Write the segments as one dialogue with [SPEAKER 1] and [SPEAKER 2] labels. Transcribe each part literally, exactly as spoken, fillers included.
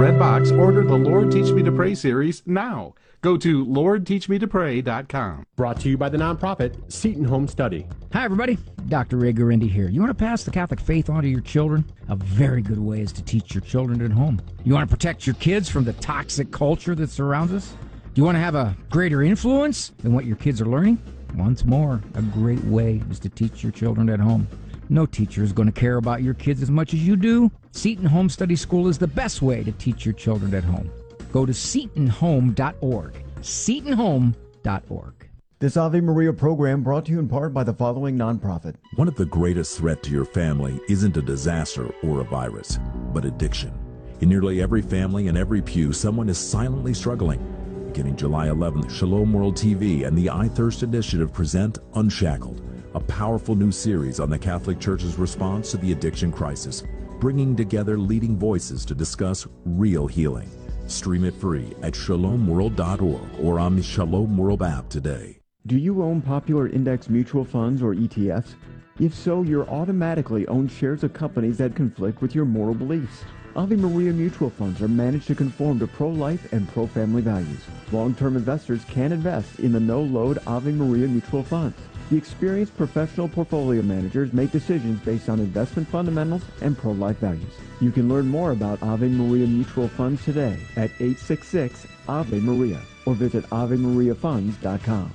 [SPEAKER 1] red box, order the Lord Teach Me to Pray series now. Go to lord teach me to pray dot com.
[SPEAKER 2] Brought to you by the nonprofit Seton Home Study.
[SPEAKER 3] Hi, everybody. Doctor Ray Guarendi here. You want to pass the Catholic faith on to your children? A very good way is to teach your children at home. You want to protect your kids from the toxic culture that surrounds us? Do you want to have a greater influence than what your kids are learning? Once more, a great way is to teach your children at home. No teacher is going to care about your kids as much as you do. Seton Home Study School is the best way to teach your children at home. Go to seton home dot org. seton home dot org.
[SPEAKER 4] This Ave Maria program brought to you in part by the following nonprofit.
[SPEAKER 5] One of the greatest threats to your family isn't a disaster or a virus, but addiction. In nearly every family and every pew, someone is silently struggling. Beginning July eleventh, Shalom World T V and the I Thirst Initiative present Unshackled, a powerful new series on the Catholic Church's response to the addiction crisis, bringing together leading voices to discuss real healing. Stream it free at shalom world dot org or on the Shalom World app today.
[SPEAKER 4] Do you own popular index mutual funds or E T Fs? If so, you're automatically own shares of companies that conflict with your moral beliefs. Ave Maria mutual funds are managed to conform to pro-life and pro-family values. Long-term investors can invest in the no-load Ave Maria mutual funds. The experienced professional portfolio managers make decisions based on investment fundamentals and pro-life values. You can learn more about Ave Maria mutual funds today at eight six six Ave Maria or visit ave maria funds dot com.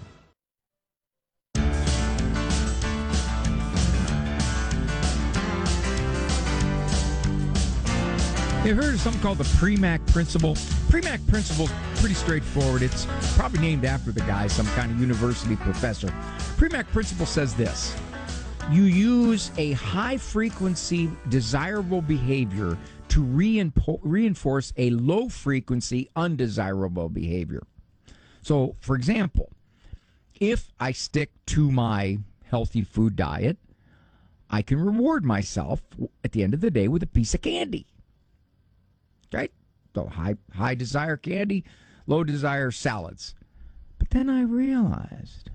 [SPEAKER 3] You've heard of something called the Premack Principle? Premack Principle is pretty straightforward. It's probably named after the guy, some kind of university professor. Premack Principle says this: you use a high-frequency, desirable behavior to reinpo- reinforce a low-frequency, undesirable behavior. So, for example, if I stick to my healthy food diet, I can reward myself at the end of the day with a piece of candy. Right? So high high desire candy, low desire salads. But then I realized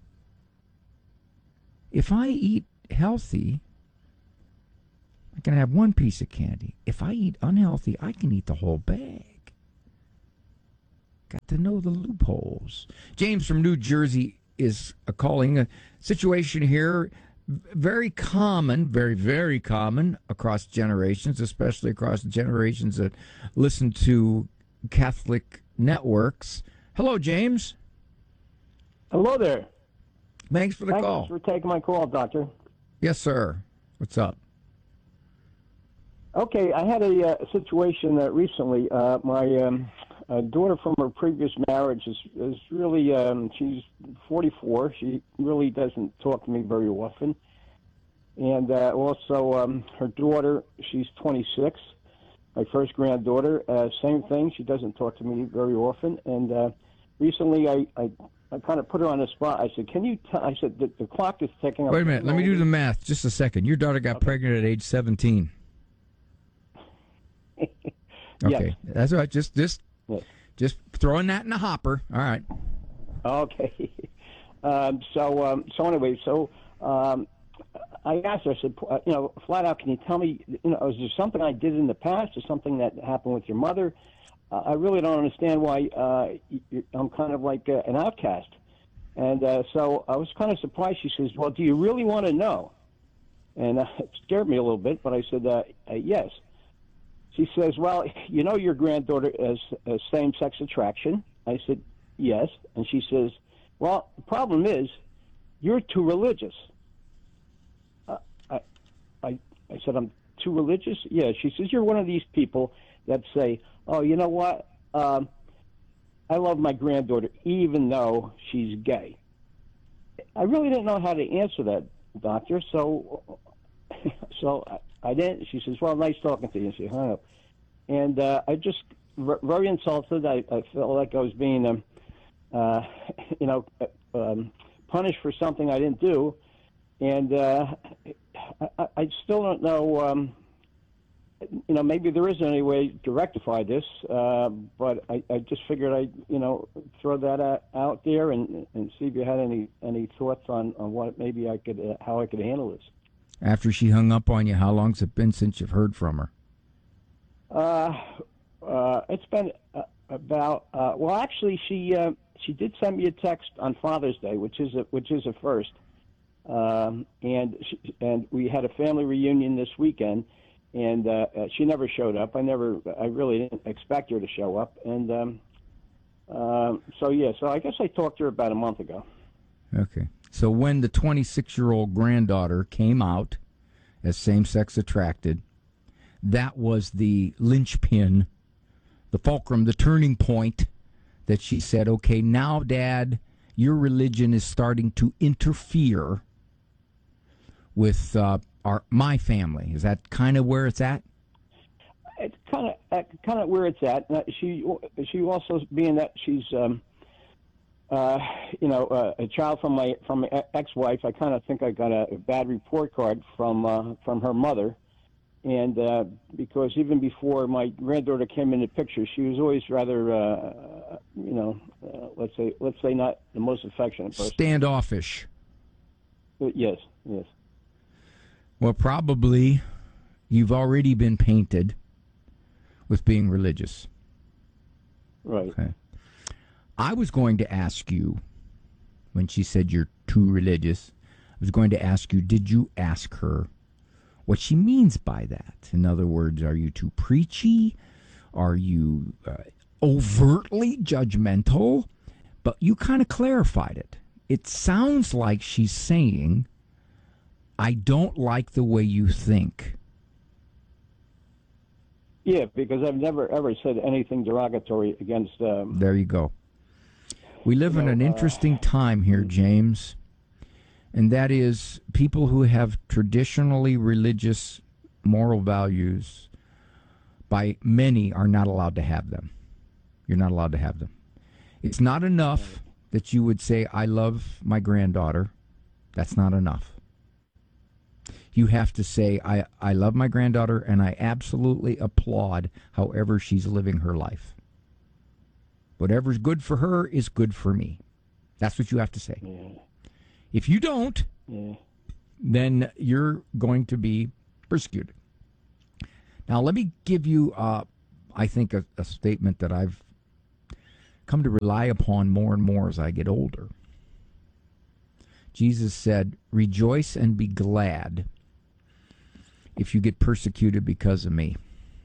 [SPEAKER 3] if I eat healthy, I can have one piece of candy. If I eat unhealthy, I can eat the whole bag. Got to know the loopholes. James from New Jersey is calling a situation here. Very common, very, very common across generations, especially across generations that listen to Catholic networks. Hello, James.
[SPEAKER 6] Hello there.
[SPEAKER 3] Thanks for the
[SPEAKER 6] Thanks
[SPEAKER 3] call.
[SPEAKER 6] Thanks for taking my call, Doctor.
[SPEAKER 3] Yes, sir. What's up?
[SPEAKER 6] Okay, I had a uh, situation uh, recently. Uh, my um, uh, daughter from her previous marriage is, is really, um, she's forty-four. She really doesn't talk to me very often. And uh, also um, her daughter, she's twenty-six, my first granddaughter, uh, same thing. She doesn't talk to me very often. And uh, recently I, I, I kind of put her on the spot. I said, can you tell, I said, the, the clock is ticking up.
[SPEAKER 3] Wait a minute. Let me do the math. Just a second. Your daughter got okay. pregnant at age seventeen. Okay,
[SPEAKER 6] yes.
[SPEAKER 3] That's all right. Just, just,
[SPEAKER 6] yes.
[SPEAKER 3] just throwing that in the hopper. All right.
[SPEAKER 6] Okay. um, so, um, so anyway, so um, I asked her. I said, you know, flat out, can you tell me, you know, is there something I did in the past, or something that happened with your mother? Uh, I really don't understand why uh, I'm kind of like uh, an outcast. And uh, so I was kind of surprised. She says, "Well, do you really want to know?" And uh, it scared me a little bit, but I said, uh, uh, "Yes." She says, well, you know your granddaughter has uh, same-sex attraction. I said, yes. And she says, well, the problem is you're too religious. Uh, I, I, I said, I'm too religious? Yeah. She says, you're one of these people that say, oh, you know what? Um, I love my granddaughter even though she's gay. I really didn't know how to answer that, Doctor, so so I, I didn't. She says, well, nice talking to you. And she hung up. And uh, I just, r- very insulted. I, I felt like I was being, um, uh, you know, um, punished for something I didn't do. And uh, I, I still don't know, um, you know, maybe there isn't any way to rectify this, uh, but I, I just figured I'd, you know, throw that out, out there and, and see if you had any, any thoughts on, on what maybe I could, uh, how I could handle this.
[SPEAKER 3] After she hung up on you, how long's it been since you've heard from her?
[SPEAKER 6] Uh, uh, it's been uh, about. Uh, well, actually, she uh, she did send me a text on Father's Day, which is a which is a first. Um, and she, and we had a family reunion this weekend, and uh, she never showed up. I never, I really didn't expect her to show up, and um, uh, so yeah. So I guess I talked to her about a month ago.
[SPEAKER 3] Okay. So when the twenty-six-year-old granddaughter came out as same-sex attracted, that was the linchpin, the fulcrum, the turning point that she said, okay, now, Dad, your religion is starting to interfere with uh, our my family. Is that kind of where it's at?
[SPEAKER 6] It's kind of kind of where it's at. Uh, she she also, being that she's um, uh, you know uh, a child from my from my ex-wife, I kind of think I got a bad report card from uh, from her mother, and uh, because even before my granddaughter came in the picture, she was always rather uh, you know uh, let's say let's say not the most affectionate person.
[SPEAKER 3] Standoffish.
[SPEAKER 6] But yes, yes.
[SPEAKER 3] Well, probably you've already been painted with being religious.
[SPEAKER 6] Right.
[SPEAKER 3] Okay. I was going to ask you, when she said you're too religious, I was going to ask you, did you ask her what she means by that? In other words, are you too preachy? Are you uh, overtly judgmental? But you kind of clarified it. It sounds like she's saying, I don't like the way you think.
[SPEAKER 6] Yeah, because I've never ever said anything derogatory against. Um,
[SPEAKER 3] there you go. We live in know, an interesting uh, time here, James, and that is people who have traditionally religious moral values, by many, are not allowed to have them. You're not allowed to have them. It's not enough that you would say, I love my granddaughter. That's not enough. You have to say, I, I love my granddaughter, and I absolutely applaud however she's living her life. Whatever's good for her is good for me. That's what you have to say.
[SPEAKER 6] Yeah.
[SPEAKER 3] If you don't,
[SPEAKER 6] yeah.
[SPEAKER 3] then you're going to be persecuted. Now, let me give you, uh, I think, a, a statement that I've come to rely upon more and more as I get older. Jesus said, rejoice and be glad if you get persecuted because of me.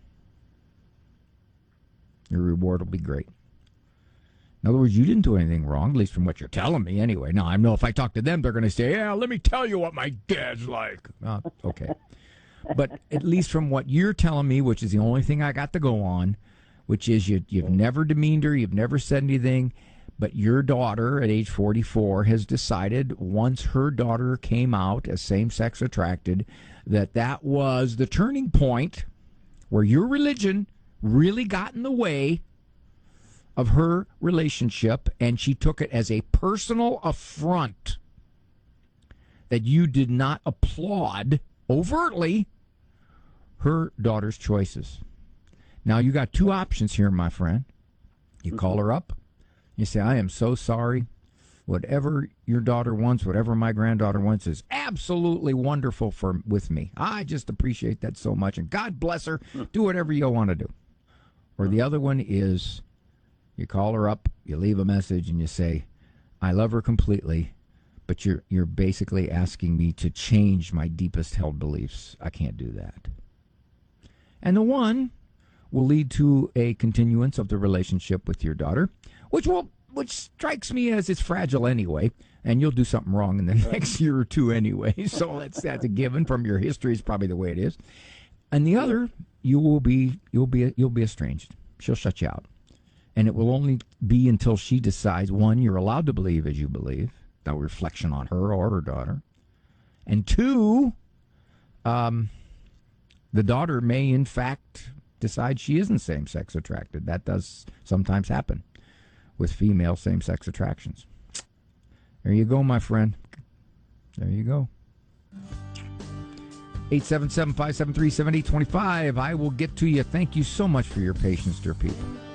[SPEAKER 3] Your reward will be great. In other words, you didn't do anything wrong, at least from what you're telling me anyway. Now, I know if I talk to them, they're going to say, yeah, let me tell you what my dad's like. Uh, okay. But at least from what you're telling me, which is the only thing I got to go on, which is you, you've never demeaned her, you've never said anything, but your daughter at age forty-four has decided once her daughter came out as same-sex attracted that that was the turning point where your religion really got in the way of her relationship, and she took it as a personal affront that you did not applaud overtly her daughter's choices. Now, you got two options here, my friend. You call her up. You say, I am so sorry. Whatever your daughter wants, whatever my granddaughter wants is absolutely wonderful for with me. I just appreciate that so much, and God bless her. Do whatever you want to do. Or the other one is you call her up, you leave a message, and you say, I love her completely, but you're you're basically asking me to change my deepest held beliefs. I can't do that. And the one will lead to a continuance of the relationship with your daughter, which will which strikes me as it's fragile anyway, and you'll do something wrong in the next year or two anyway. So that's that's a given from your history. Is probably the way it is. And the other, you will be you'll be you'll be estranged. She'll shut you out, and it will only be until she decides, one, you're allowed to believe as you believe, no reflection on her or her daughter, and two, um, the daughter may in fact decide she isn't same-sex attracted. That does sometimes happen with female same-sex attractions. There you go, my friend. There you go. eight seven seven, five seven three, seven eight two five. I will get to you. Thank you so much for your patience, dear people.